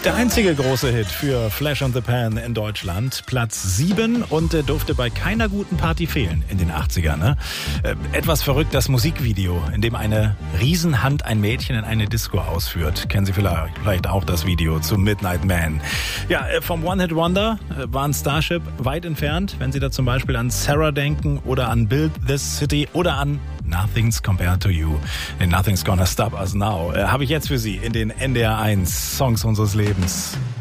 Der einzige große Hit für Flash and the Pan in Deutschland. Platz 7 und durfte bei keiner guten Party fehlen in den 80ern. Ne? Etwas verrückt das Musikvideo, in dem eine Riesenhand ein Mädchen in eine Disco ausführt. Kennen Sie vielleicht auch das Video zu Midnight Man. Ja, vom One-Hit-Wonder waren Starship weit entfernt, wenn Sie da zum Beispiel an Sarah denken oder an Build This City oder an Nothing's Compared to You. Nothing's Gonna Stop Us Now. Habe ich jetzt für Sie in den NDR 1 Songs unseres Lebens.